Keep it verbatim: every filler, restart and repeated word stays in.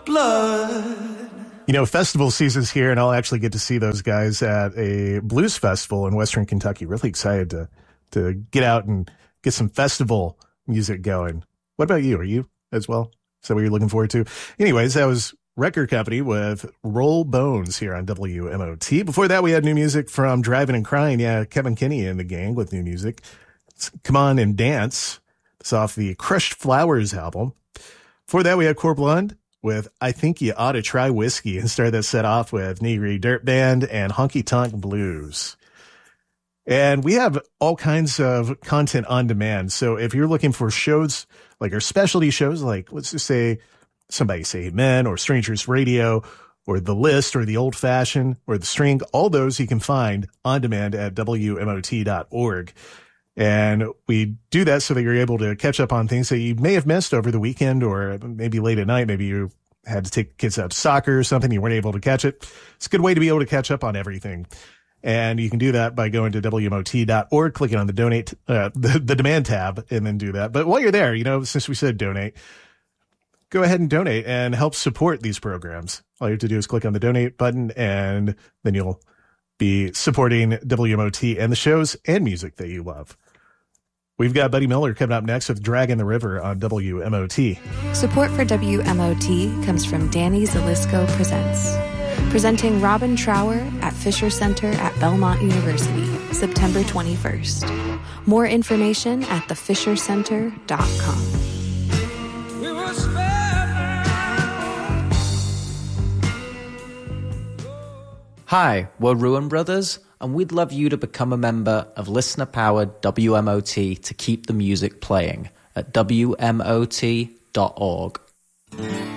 blood. You know, festival season's here, and I'll actually get to see those guys at a blues festival in Western Kentucky. Really excited to to get out and get some festival music going. What about you? Are you as well? Is that what you're looking forward to? Anyways, that was Record Company with Roll Bones here on W M O T. Before that, we had new music from Driving and Crying. Yeah, Kevin Kinney and the gang with new music. It's Come On and Dance. It's off the Crushed Flowers album. Before that, we had Core Blund with I Think You Ought to Try Whiskey, and started that set off with Nigri Dirt Band and Honky Tonk Blues. And we have all kinds of content on demand. So if you're looking for shows like our specialty shows, like let's just say Somebody Say Amen or Strangers Radio or The List or The Old Fashioned or The String, all those you can find on demand at W M O T dot org. And we do that so that you're able to catch up on things that you may have missed over the weekend or maybe late at night. Maybe you had to take kids out to soccer or something. You weren't able to catch it. It's a good way to be able to catch up on everything. And you can do that by going to W M O T dot org, clicking on the donate, uh, the, the demand tab, and then do that. But while you're there, you know, since we said donate, go ahead and donate and help support these programs. All you have to do is click on the donate button, and then you'll be supporting W M O T and the shows and music that you love. We've got Buddy Miller coming up next with Dragging the River on W M O T. Support for W M O T comes from Danny Zalisco Presents. Presenting Robin Trower at Fisher Center at Belmont University, September twenty-first. More information at the fisher center dot com. Hi, we're Ruin Brothers, and we'd love you to become a member of listener-powered W M O T to keep the music playing at W M O T dot org.